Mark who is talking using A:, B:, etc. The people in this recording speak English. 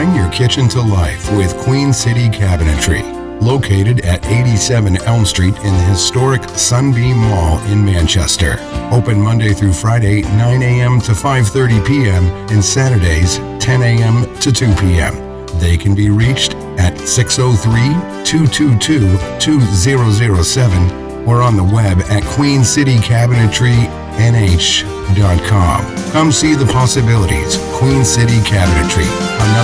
A: Bring your kitchen to life with Queen City Cabinetry, located at 87 Elm Street in the historic Sunbeam Mall in Manchester. Open Monday through Friday, 9 a.m. to 5:30 p.m. and Saturdays, 10 a.m. to 2 p.m. They can be reached at 603-222-2007 or on the web at queencitycabinetrynh.com. Come see the possibilities. Queen City Cabinetry.